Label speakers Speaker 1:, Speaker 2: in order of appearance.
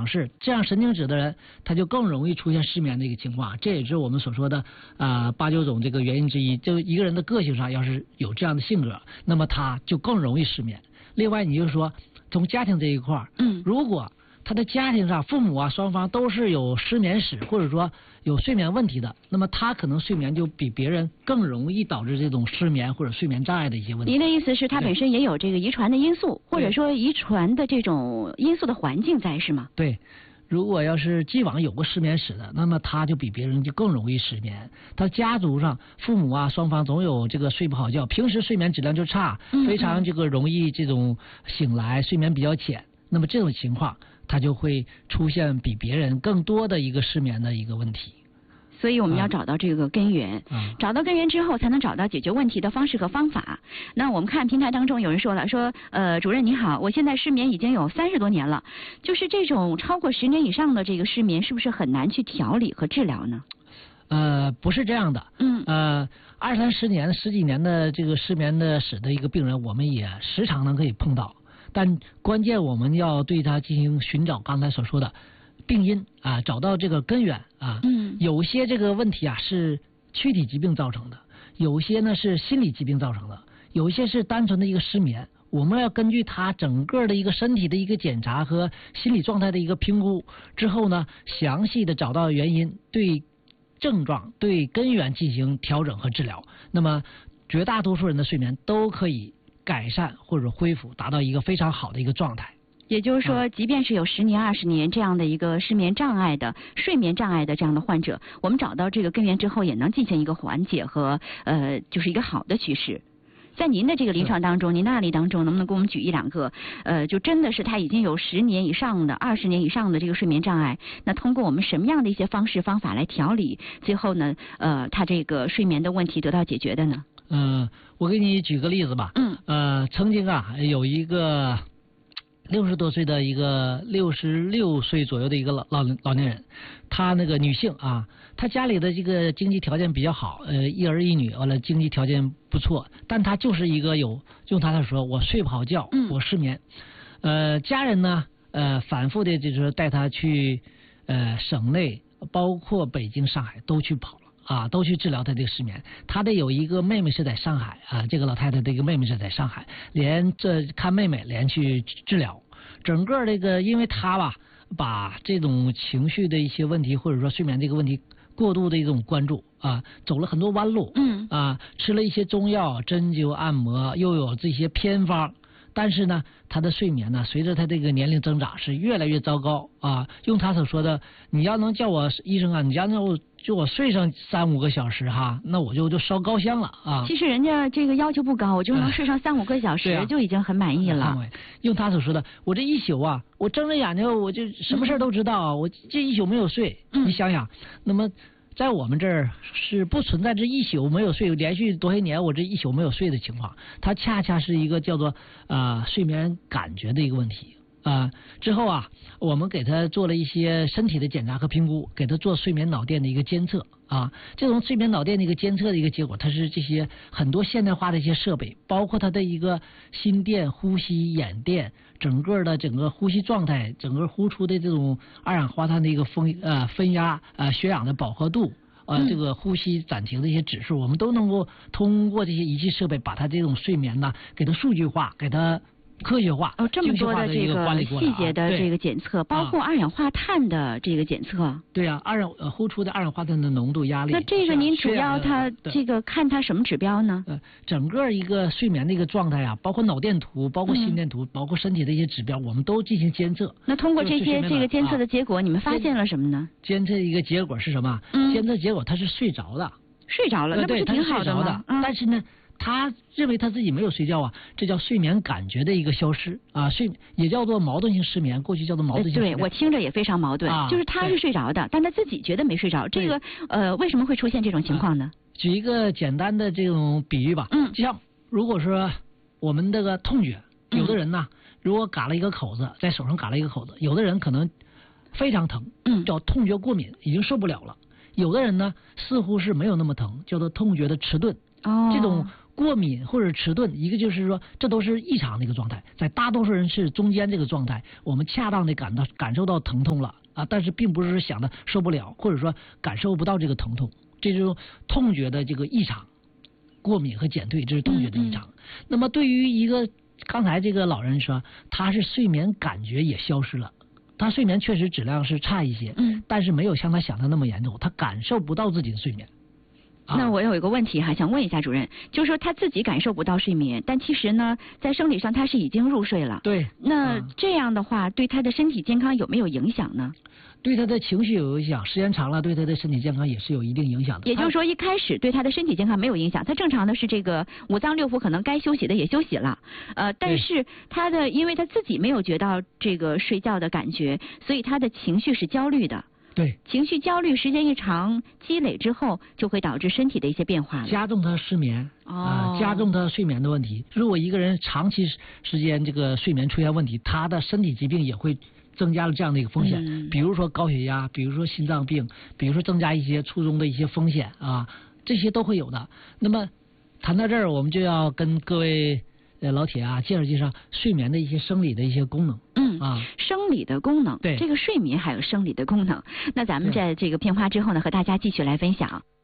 Speaker 1: 想事，这样神经质的人他就更容易出现失眠的一个情况，这也是我们所说的8、9种这个原因之一。就一个人的个性上要是有这样的性格，那么他就更容易失眠。另外，你就说从家庭这一块如果他的家庭上父母啊双方都是有失眠史或者说有睡眠问题的，那么他可能睡眠就比别人更容易导致这种失眠或者睡眠障碍的一些问题。
Speaker 2: 您的意思是他本身也有这个遗传的因素，或者说遗传的这种因素的环境在，是吗？
Speaker 1: 对。如果要是既往有过失眠史的，那么他就比别人就更容易失眠。他家族上父母啊双方总有这个睡不好觉，平时睡眠质量就差，非常这个容易这种醒来睡眠比较浅。那么这种情况，他就会出现比别人更多的一个失眠的一个问题。
Speaker 2: 所以我们要找到这个根源，找到根源之后，才能找到解决问题的方式和方法。那我们看平台当中有人说了，说主任你好，我现在失眠已经有30多年了，就是这种超过10年以上的这个失眠，是不是很难去调理和治疗呢？
Speaker 1: 不是这样的。20、30年、10几年的这个失眠的史的一个病人，我们也时常能可以碰到，但关键我们要对他进行寻找刚才所说的病因啊，找到这个根源啊。有些这个问题啊是躯体疾病造成的，有些呢是心理疾病造成的，有些是单纯的一个失眠。我们要根据他整个的一个身体的一个检查和心理状态的一个评估之后呢，详细的找到原因，对症状、对根源进行调整和治疗。那么绝大多数人的睡眠都可以改善或者恢复，达到一个非常好的一个状态。
Speaker 2: 也就是说，即便是有10年、20年这样的一个失眠障碍的、睡眠障碍的这样的患者，我们找到这个根源之后，也能进行一个缓解和就是一个好的趋势。在您的这个临床当中，您的案例当中，能不能给我们举1、2个？就真的是他已经有10年以上的、20年以上的这个睡眠障碍，那通过我们什么样的一些方式方法来调理，最后呢，他这个睡眠的问题得到解决的呢？
Speaker 1: 我给你举个例子吧。曾经啊，有一个60多岁的一个66岁左右的一个老年人，她那个女性啊，她家里的这个经济条件比较好，一儿一女，完了经济条件不错，但她就是一个用她来说，我睡不好觉，我失眠。家人呢，反复的就是带她去省内，包括北京、上海都去跑了。都去治疗他这个失眠。他的有一个妹妹是在上海啊，这个老太太这个妹妹是在上海，连这看妹妹连去治疗。整个这个，因为他吧，把这种情绪的一些问题或者说睡眠这个问题过度的一种关注啊，走了很多弯路。吃了一些中药、针灸、按摩，又有这些偏方。但是呢，他的睡眠呢，随着他这个年龄增长是越来越糟糕啊。用他所说的，你要能叫我医生啊，你要能就我睡上3、5个小时哈，那我就烧高香了啊。
Speaker 2: 其实人家这个要求不高，我就能睡上3、5个小时就已经很满意了。
Speaker 1: 用他所说的，我这一宿啊，我睁着眼睛我就什么事都知道，我这一宿没有睡。你想想，那么在我们这儿是不存在这一宿没有睡，连续多些年我这一宿没有睡的情况，它恰恰是一个叫做睡眠感觉的一个问题。之后啊，我们给他做了一些身体的检查和评估，给他做睡眠脑电的一个监测啊。这种睡眠脑电的一个监测的一个结果，它是这些很多现代化的一些设备，包括他的一个心电、呼吸、眼电，整个呼吸状态，整个呼出的这种二氧化碳的一个分压血氧的饱和度。这个呼吸暂停的一些指数，我们都能够通过这些仪器设备，把它这种睡眠呢，给它数据化，给它科学化。
Speaker 2: 这么多的这个细节的这个检测，包括二氧化碳的这个检测。
Speaker 1: 对啊，呼出的二氧化碳的浓度、压力。
Speaker 2: 那这个您主要它这个看它什么指标呢？
Speaker 1: 整个一个睡眠的一个状态啊，包括脑电图、包括心电图、包括身体的一些指标，我们都进行监测。
Speaker 2: 那通过这个监测的结果，你们发现了什么呢？
Speaker 1: 监测一个结果是什么？监测结果他是睡着的。
Speaker 2: 睡着了，那不是挺好的吗？
Speaker 1: 但是呢，他认为他自己没有睡觉啊，这叫睡眠感觉的一个消失啊，也叫做矛盾性失眠，过去叫做矛盾性失眠。
Speaker 2: 对，我听着也非常矛盾，就是他是睡着的，但他自己觉得没睡着，这个为什么会出现这种情况呢？
Speaker 1: 举一个简单的这种比喻吧，就像如果说我们这个痛觉，有的人呢，如果嘎了一个口子，在手上嘎了一个口子，有的人可能非常疼，叫痛觉过敏，已经受不了了。有的人呢，似乎是没有那么疼，叫做痛觉的迟钝。这种过敏或者迟钝，一个就是说这都是异常的一个状态，在大多数人是中间这个状态，我们恰当的感受到疼痛了啊，但是并不是想的受不了，或者说感受不到这个疼痛，这就是痛觉的这个异常，过敏和减退，这是痛觉的异常。那么对于一个刚才这个老人说，他是睡眠感觉也消失了。他睡眠确实质量是差一些，但是没有像他想的那么严重，他感受不到自己的睡眠。
Speaker 2: 那我有一个问题哈，想问一下主任，就是说他自己感受不到睡眠，但其实呢，在生理上他是已经入睡了。
Speaker 1: 对。
Speaker 2: 那这样的话，对他的身体健康有没有影响呢？
Speaker 1: 对他的情绪有影响，时间长了对他的身体健康也是有一定影响的。
Speaker 2: 也就是说，一开始对他的身体健康没有影响，他正常的是这个五脏六腑可能该休息的也休息了，但是他的因为他自己没有觉到这个睡觉的感觉，所以他的情绪是焦虑的。
Speaker 1: 对，
Speaker 2: 情绪焦虑时间一长积累之后，就会导致身体的一些变化了，
Speaker 1: 加重他失眠加重他睡眠的问题。如果一个人长期时间这个睡眠出现问题，他的身体疾病也会增加了这样的一个风险，比如说高血压，比如说心脏病，比如说增加一些卒中的一些风险啊，这些都会有的。那么谈到这儿，我们就要跟各位老铁啊介绍睡眠的一些生理的一些功能。
Speaker 2: 生理的功能，
Speaker 1: 对，
Speaker 2: 这个睡眠还有生理的功能。那咱们在这个片花之后呢，和大家继续来分享。